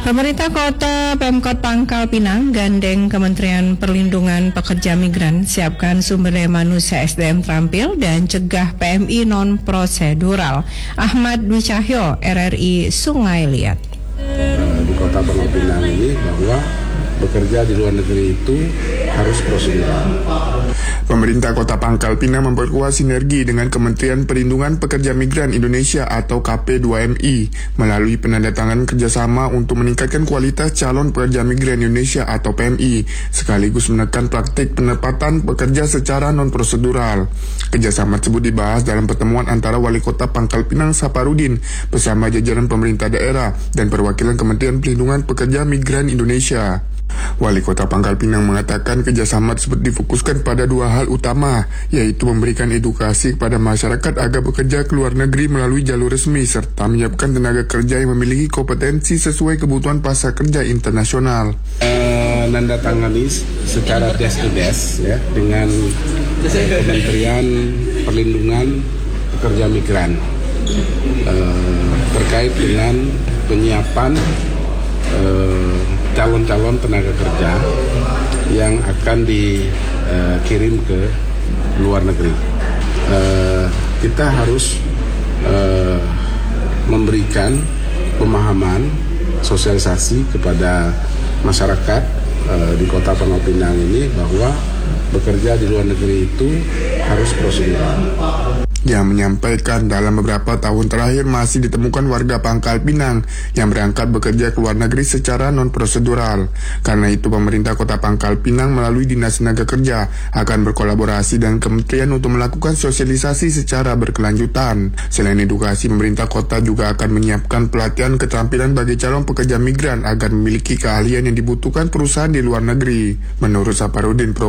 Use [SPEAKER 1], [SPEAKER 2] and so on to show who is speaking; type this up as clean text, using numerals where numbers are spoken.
[SPEAKER 1] Pemerintah Kota Pemkot Pangkal Pinang gandeng Kementerian Perlindungan Pekerja Migran siapkan sumber daya manusia SDM terampil dan cegah PMI non-prosedural. Ahmad Dwi Cahyo, RRI Sungai Liat.
[SPEAKER 2] Di Kota Pangkal Pinang ini bahwa bekerja di luar negeri itu harus prosedural.
[SPEAKER 3] Pemerintah Kota Pangkal Pinang memperkuat sinergi dengan Kementerian Perlindungan Pekerja Migran Indonesia atau KP2MI melalui penandatanganan kerjasama untuk meningkatkan kualitas calon pekerja migran Indonesia atau PMI, sekaligus menekan praktik penempatan pekerja secara non-prosedural. Kerjasama tersebut dibahas dalam pertemuan antara Wali Kota Pangkal Pinang Saparudin bersama jajaran pemerintah daerah dan perwakilan Kementerian Perlindungan Pekerja Migran Indonesia. Wali Kota Pangkal Pinang mengatakan kerjasama tersebut difokuskan pada dua hal utama, yaitu memberikan edukasi kepada masyarakat agar bekerja ke luar negeri melalui jalur resmi serta menyiapkan tenaga kerja yang memiliki kompetensi sesuai kebutuhan pasar kerja internasional.
[SPEAKER 2] Menandatangani secara desk to desk ya dengan Kementerian Perlindungan Pekerja Migran terkait dengan penyiapan calon-calon tenaga kerja yang akan dikirim ke luar negeri. Kita harus memberikan pemahaman, sosialisasi kepada masyarakat di Kota Pangkal Pinang ini bahwa bekerja di luar negeri itu harus prosedural.
[SPEAKER 3] Yang menyampaikan dalam beberapa tahun terakhir masih ditemukan warga Pangkal Pinang yang berangkat bekerja ke luar negeri secara non-prosedural. Karena itu pemerintah Kota Pangkal Pinang melalui Dinas Tenaga Kerja akan berkolaborasi dengan kementerian untuk melakukan sosialisasi secara berkelanjutan. Selain edukasi, pemerintah kota juga akan menyiapkan pelatihan keterampilan bagi calon pekerja migran agar memiliki keahlian yang dibutuhkan perusahaan di luar negeri. Menurut Saparudin,